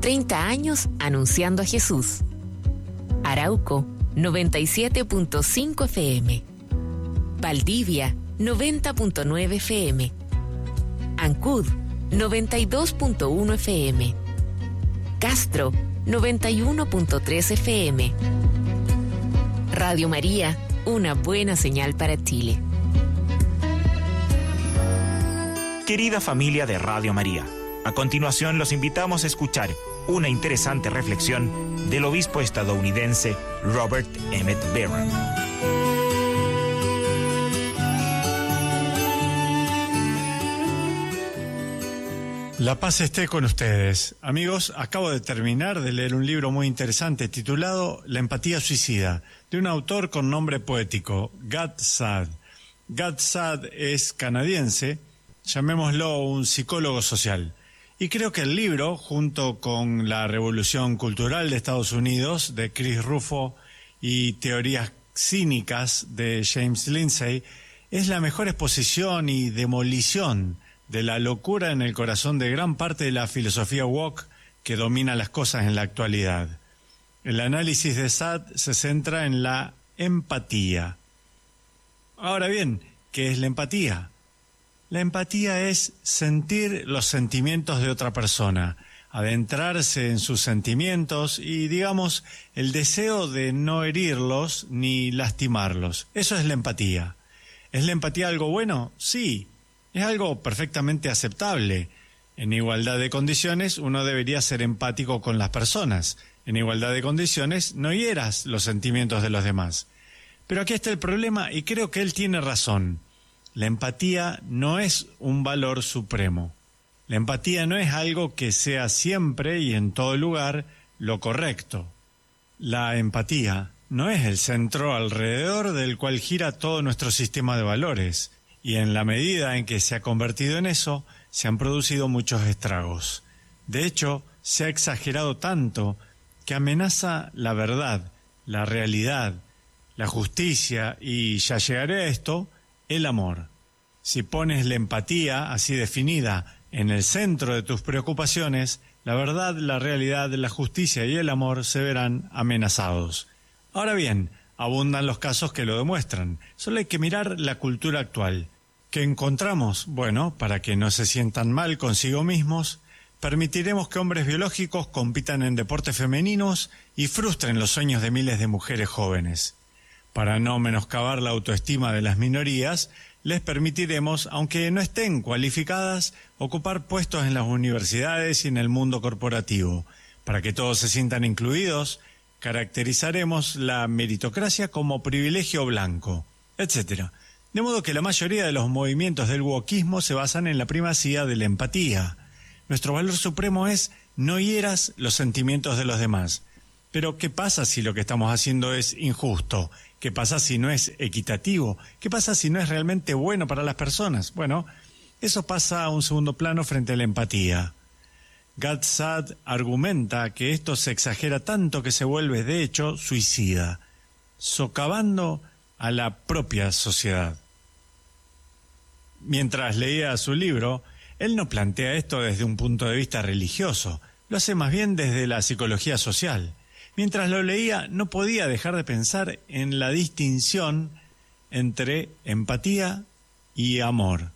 30 años anunciando a Jesús. Arauco, 97.5 FM. Valdivia, 90.9 FM. Ancud, 92.1 FM. Castro, 91.3 FM. Radio María, una buena señal para Chile. Querida familia de Radio María, a continuación los invitamos a escuchar una interesante reflexión del obispo estadounidense Robert Emmett Barron. La paz esté con ustedes. Amigos, acabo de terminar de leer un libro muy interesante titulado La empatía suicida, de un autor con nombre poético, Gad Saad. Gad Saad es canadiense, llamémoslo un psicólogo social. Y creo que el libro, junto con La Revolución Cultural de Estados Unidos, de Chris Rufo, y Teorías Cínicas, de James Lindsay, es la mejor exposición y demolición de la locura en el corazón de gran parte de la filosofía woke que domina las cosas en la actualidad. El análisis de Saad se centra en la empatía. Ahora bien, ¿qué es la empatía? La empatía es sentir los sentimientos de otra persona, adentrarse en sus sentimientos y, digamos, el deseo de no herirlos ni lastimarlos. Eso es la empatía. ¿Es la empatía algo bueno? Sí. Es algo perfectamente aceptable. En igualdad de condiciones, uno debería ser empático con las personas. En igualdad de condiciones, no hieras los sentimientos de los demás. Pero aquí está el problema y creo que él tiene razón. La empatía no es un valor supremo. La empatía no es algo que sea siempre y en todo lugar lo correcto. La empatía no es el centro alrededor del cual gira todo nuestro sistema de valores. Y en la medida en que se ha convertido en eso, se han producido muchos estragos. De hecho, se ha exagerado tanto que amenaza la verdad, la realidad, la justicia y, ya llegaré a esto, el amor. Si pones la empatía, así definida, en el centro de tus preocupaciones, la verdad, la realidad, la justicia y el amor se verán amenazados. Ahora bien, abundan los casos que lo demuestran. Solo hay que mirar la cultura actual. ¿Qué encontramos? Bueno, para que no se sientan mal consigo mismos, permitiremos que hombres biológicos compitan en deportes femeninos y frustren los sueños de miles de mujeres jóvenes. Para no menoscabar la autoestima de las minorías, les permitiremos, aunque no estén cualificadas, ocupar puestos en las universidades y en el mundo corporativo. Para que todos se sientan incluidos, caracterizaremos la meritocracia como privilegio blanco, etc. De modo que la mayoría de los movimientos del wokismo se basan en la primacía de la empatía. Nuestro valor supremo es no hieras los sentimientos de los demás. Pero ¿qué pasa si lo que estamos haciendo es injusto? ¿Qué pasa si no es equitativo? ¿Qué pasa si no es realmente bueno para las personas? Bueno, eso pasa a un segundo plano frente a la empatía. Gad Saad argumenta que esto se exagera tanto que se vuelve, de hecho, suicida, socavando a la propia sociedad. Mientras leía su libro, él no plantea esto desde un punto de vista religioso, lo hace más bien desde la psicología social. Mientras lo leía, no podía dejar de pensar en la distinción entre empatía y amor.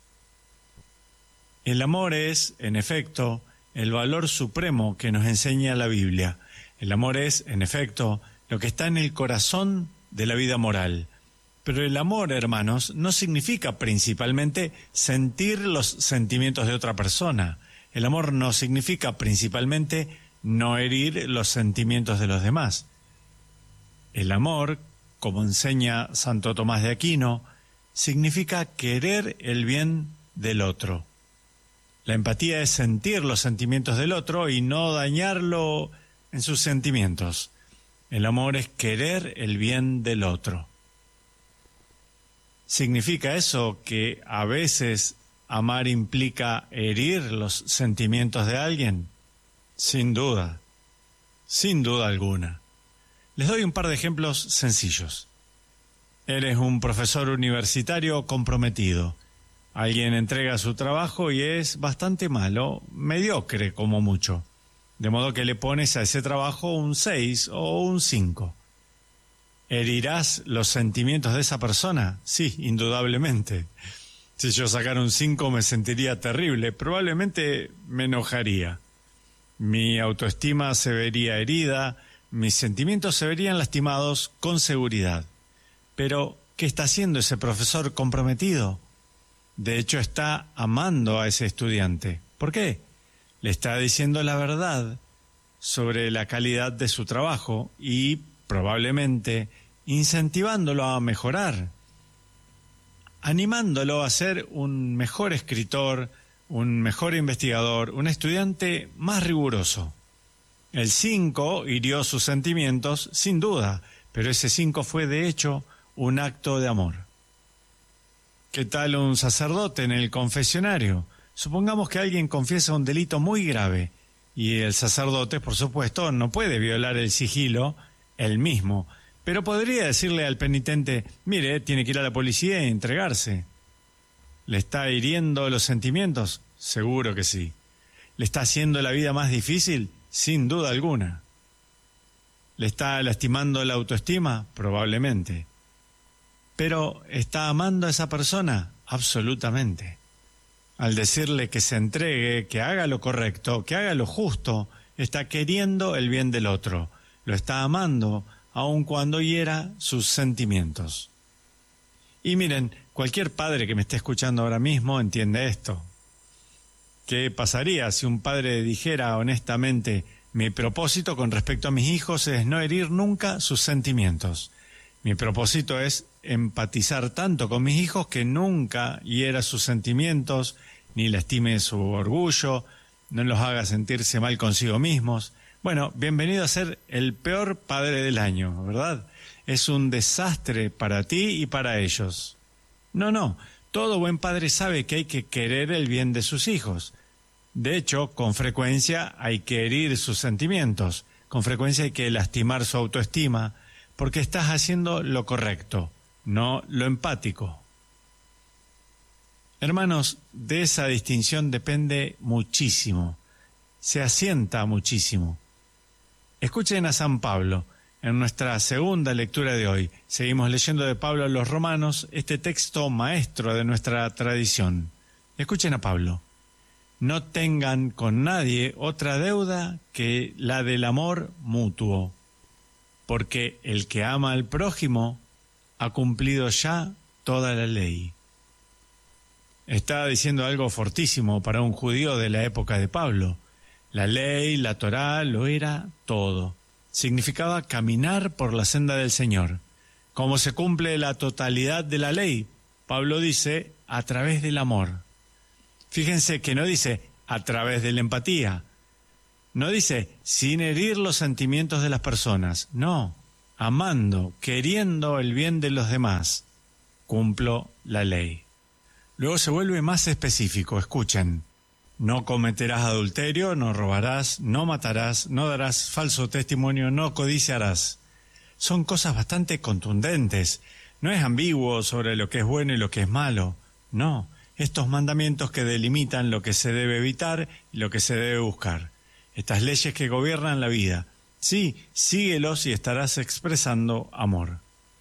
El amor es, en efecto, el valor supremo que nos enseña la Biblia. El amor es, en efecto, lo que está en el corazón de la vida moral. Pero el amor, hermanos, no significa principalmente sentir los sentimientos de otra persona. El amor no significa principalmente no herir los sentimientos de los demás. El amor, como enseña Santo Tomás de Aquino, significa querer el bien del otro. La empatía es sentir los sentimientos del otro y no dañarlo en sus sentimientos. El amor es querer el bien del otro. ¿Significa eso que a veces amar implica herir los sentimientos de alguien? Sin duda alguna. Les doy un par de ejemplos sencillos. Eres un profesor universitario comprometido. Alguien entrega su trabajo y es bastante malo, mediocre como mucho. de modo que le pones a ese trabajo un 6 o un 5. ¿Herirás los sentimientos de esa persona? Sí, indudablemente. Si yo sacara un 5 me sentiría terrible, probablemente me enojaría. Mi autoestima se vería herida, mis sentimientos se verían lastimados con seguridad. Pero, ¿qué está haciendo ese profesor comprometido? De hecho, está amando a ese estudiante. ¿Por qué? Le está diciendo la verdad sobre la calidad de su trabajo y, probablemente, incentivándolo a mejorar, animándolo a ser un mejor escritor, un mejor investigador, un estudiante más riguroso. El 5 hirió sus sentimientos, sin duda, pero ese 5 fue, de hecho, un acto de amor. ¿Qué tal un sacerdote en el confesionario? Supongamos que alguien confiesa un delito muy grave y el sacerdote, por supuesto, no puede violar el sigilo él mismo, pero podría decirle al penitente, mire, tiene que ir a la policía y entregarse. ¿Le está hiriendo los sentimientos? Seguro que sí. ¿Le está haciendo la vida más difícil? Sin duda alguna. ¿Le está lastimando la autoestima? Probablemente. ¿Pero está amando a esa persona? Absolutamente. Al decirle que se entregue, que haga lo correcto, que haga lo justo, está queriendo el bien del otro. Lo está amando, aun cuando hiera sus sentimientos. Y miren, cualquier padre que me esté escuchando ahora mismo entiende esto. ¿Qué pasaría si un padre dijera honestamente, mi propósito con respecto a mis hijos es no herir nunca sus sentimientos? Mi propósito es empatizar tanto con mis hijos que nunca hiera sus sentimientos, ni lastime su orgullo, no los haga sentirse mal consigo mismos. Bueno, bienvenido a ser el peor padre del año, ¿verdad? Es un desastre para ti y para ellos. No, todo buen padre sabe que hay que querer el bien de sus hijos. De hecho, con frecuencia hay que herir sus sentimientos, con frecuencia hay que lastimar su autoestima, porque estás haciendo lo correcto, no lo empático. Hermanos, de esa distinción depende muchísimo, se asienta muchísimo. Escuchen a San Pablo, en nuestra segunda lectura de hoy. Seguimos leyendo de Pablo a los Romanos, este texto maestro de nuestra tradición. Escuchen a Pablo. No tengan con nadie otra deuda que la del amor mutuo, porque el que ama al prójimo ha cumplido ya toda la ley. Está diciendo algo fortísimo para un judío de la época de Pablo. La ley, la Torá, lo era todo. Significaba caminar por la senda del Señor. ¿Cómo se cumple la totalidad de la ley? Pablo dice, a través del amor. Fíjense que no dice, a través de la empatía. No dice, sin herir los sentimientos de las personas. No, amando, queriendo el bien de los demás. Cumplo la ley. Luego se vuelve más específico, escuchen. No cometerás adulterio, no robarás, no matarás, no darás falso testimonio, no codiciarás. Son cosas bastante contundentes. No es ambiguo sobre lo que es bueno y lo que es malo. No, estos mandamientos que delimitan lo que se debe evitar y lo que se debe buscar. Estas leyes que gobiernan la vida. Sí, síguelos y estarás expresando amor.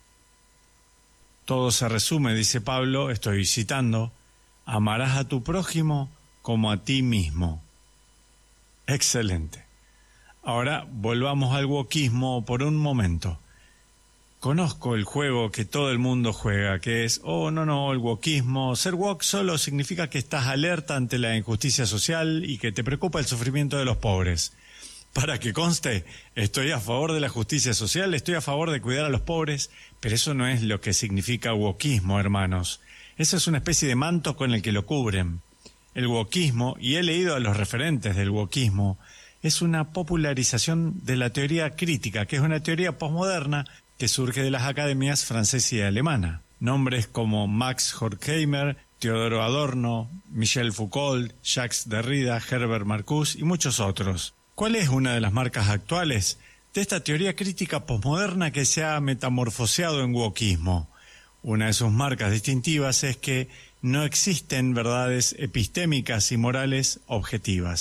Todo se resume, dice Pablo, estoy citando, amarás a tu prójimo como a ti mismo. Excelente. Ahora volvamos al wokismo por un momento. Conozco el juego que todo el mundo juega, que es, el wokismo. Ser wok solo significa que estás alerta ante la injusticia social y que te preocupa el sufrimiento de los pobres. Para que conste, estoy a favor de la justicia social, estoy a favor de cuidar a los pobres, pero eso no es lo que significa wokismo, hermanos. Eso es una especie de manto con el que lo cubren. El wokismo, y he leído a los referentes del wokismo, es una popularización de la teoría crítica, que es una teoría posmoderna que surge de las academias francesa y alemana. Nombres como Max Horkheimer, Teodoro Adorno, Michel Foucault, Jacques Derrida, Herbert Marcuse y muchos otros. ¿Cuál es una de las marcas actuales de esta teoría crítica posmoderna que se ha metamorfoseado en wokismo? Una de sus marcas distintivas es que no existen verdades epistémicas y morales objetivas.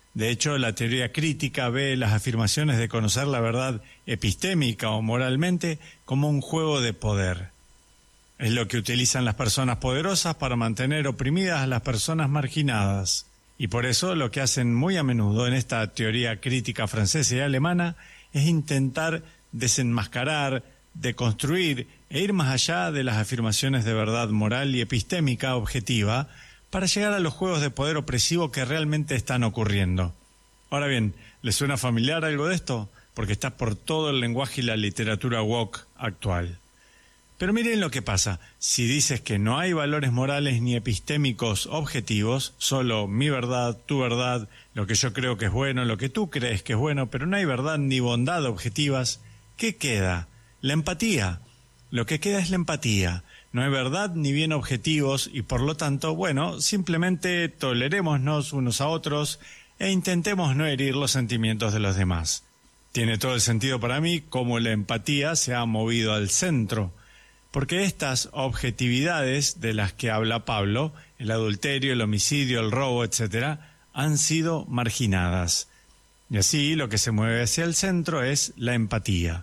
De hecho, la teoría crítica ve las afirmaciones de conocer la verdad epistémica o moralmente como un juego de poder. Es lo que utilizan las personas poderosas para mantener oprimidas a las personas marginadas. Y por eso lo que hacen muy a menudo en esta teoría crítica francesa y alemana es intentar desenmascarar, deconstruir e ir más allá de las afirmaciones de verdad moral y epistémica objetiva para llegar a los juegos de poder opresivo que realmente están ocurriendo. Ahora bien, ¿les suena familiar algo de esto? Porque está por todo el lenguaje y la literatura woke actual. Pero miren lo que pasa. Si dices que no hay valores morales ni epistémicos objetivos, solo mi verdad, tu verdad, lo que yo creo que es bueno, lo que tú crees que es bueno, pero no hay verdad ni bondad objetivas, ¿qué queda? La empatía. Lo que queda es la empatía. No hay verdad ni bien objetivos y por lo tanto, bueno, simplemente tolerémonos unos a otros e intentemos no herir los sentimientos de los demás. Tiene todo el sentido para mí cómo la empatía se ha movido al centro. Porque estas objetividades de las que habla Pablo, el adulterio, el homicidio, el robo, etc., han sido marginadas. Y así lo que se mueve hacia el centro es la empatía.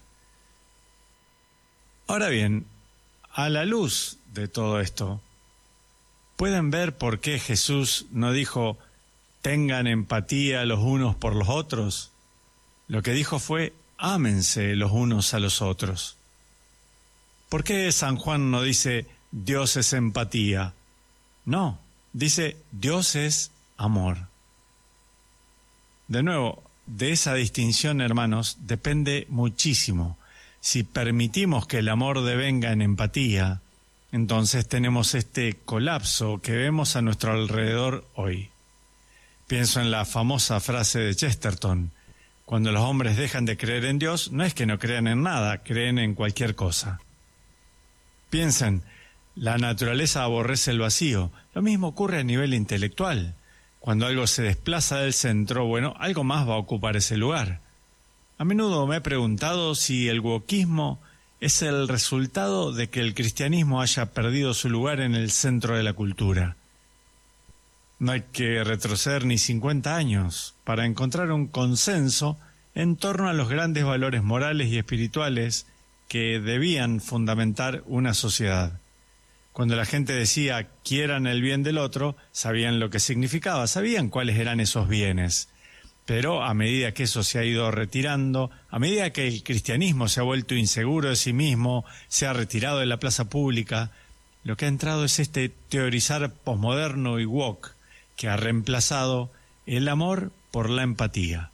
Ahora bien, a la luz de todo esto, ¿pueden ver por qué Jesús no dijo tengan empatía los unos por los otros? Lo que dijo fue ámense los unos a los otros. ¿Por qué San Juan no dice Dios es empatía? No, dice Dios es amor. De nuevo, de esa distinción, hermanos, depende muchísimo. Si permitimos que el amor devenga en empatía, entonces tenemos este colapso que vemos a nuestro alrededor hoy. Pienso en la famosa frase de Chesterton: cuando los hombres dejan de creer en Dios, no es que no crean en nada, creen en cualquier cosa. Piensen, la naturaleza aborrece el vacío. Lo mismo ocurre a nivel intelectual. Cuando algo se desplaza del centro, bueno, algo más va a ocupar ese lugar. A menudo me he preguntado si el wokismo es el resultado de que el cristianismo haya perdido su lugar en el centro de la cultura. No hay que retroceder ni 50 años para encontrar un consenso en torno a los grandes valores morales y espirituales que debían fundamentar una sociedad. Cuando la gente decía quieran el bien del otro, sabían lo que significaba, sabían cuáles eran esos bienes. Pero a medida que eso se ha ido retirando, a medida que el cristianismo se ha vuelto inseguro de sí mismo, se ha retirado de la plaza pública, lo que ha entrado es este teorizar posmoderno y woke que ha reemplazado el amor por la empatía.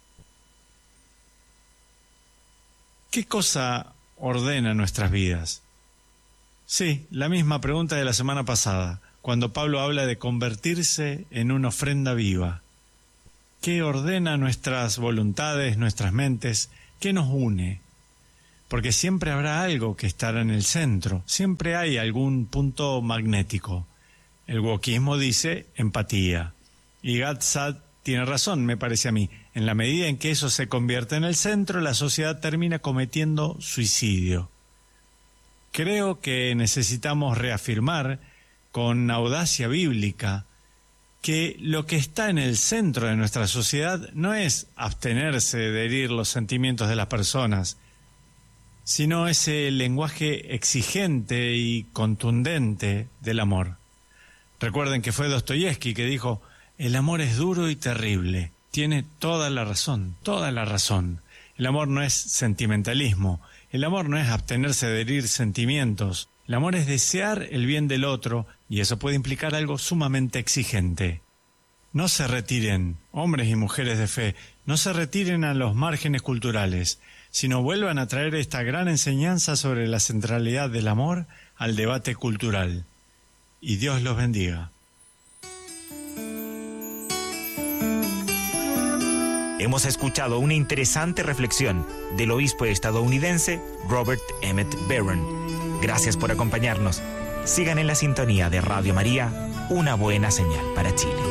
¿Qué cosa ordena nuestras vidas? Sí, la misma pregunta de la semana pasada, cuando Pablo habla de convertirse en una ofrenda viva. ¿Qué ordena nuestras voluntades, nuestras mentes? ¿Qué nos une? Porque siempre habrá algo que estará en el centro, siempre hay algún punto magnético. El wokismo dice empatía, y Gad-Saad tiene razón, me parece a mí. En la medida en que eso se convierte en el centro, la sociedad termina cometiendo suicidio. Creo que necesitamos reafirmar con audacia bíblica que lo que está en el centro de nuestra sociedad no es abstenerse de herir los sentimientos de las personas, sino ese lenguaje exigente y contundente del amor. Recuerden que fue Dostoyevski que dijo: el amor es duro y terrible. Tiene toda la razón, toda la razón. El amor no es sentimentalismo, el amor no es abstenerse de herir sentimientos, el amor es desear el bien del otro, y eso puede implicar algo sumamente exigente. No se retiren, hombres y mujeres de fe, no se retiren a los márgenes culturales, sino vuelvan a traer esta gran enseñanza sobre la centralidad del amor al debate cultural. Y Dios los bendiga. Hemos escuchado una interesante reflexión del obispo estadounidense Robert Emmett Barron. Gracias por acompañarnos. Sigan en la sintonía de Radio María, una buena señal para Chile.